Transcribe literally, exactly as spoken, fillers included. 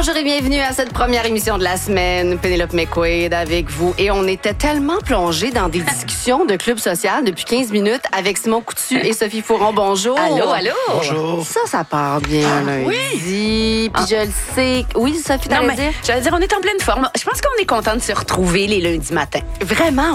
Bonjour et bienvenue à cette première émission de la semaine. Pénélope McQuaid avec vous. Et on était tellement plongés dans des discussions de club social depuis quinze minutes avec Simon Coutu et Sophie Fouron. Bonjour. Allô, allô. Bonjour. Ça, ça part bien lundi. Oui. Puis je le sais. Oui, Sophie, Non, t'allais mais dire? j'allais dire, on est en pleine forme. Je pense qu'on est content de se retrouver les lundis matins. Vraiment,